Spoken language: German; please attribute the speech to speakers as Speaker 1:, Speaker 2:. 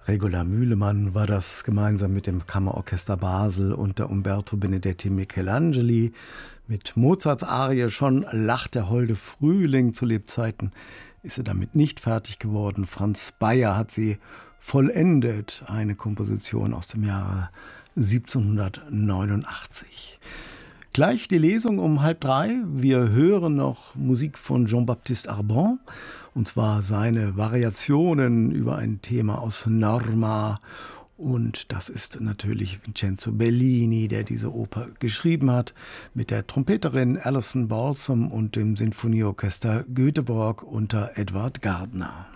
Speaker 1: Regula Mühlemann war das gemeinsam mit dem Kammerorchester Basel unter Umberto Benedetti Michelangeli. Mit Mozarts Arie Schon lacht der holde Frühling zu Lebzeiten ist er damit nicht fertig geworden. Franz Bayer hat sie vollendet, eine Komposition aus dem Jahre 1789. Gleich die Lesung um 2:30. Wir hören noch Musik von Jean-Baptiste Arban, und zwar seine Variationen über ein Thema aus Norma. Und das ist natürlich Vincenzo Bellini, der diese Oper geschrieben hat, mit der Trompeterin Alison Balsam und dem Sinfonieorchester Göteborg unter Edward Gardner.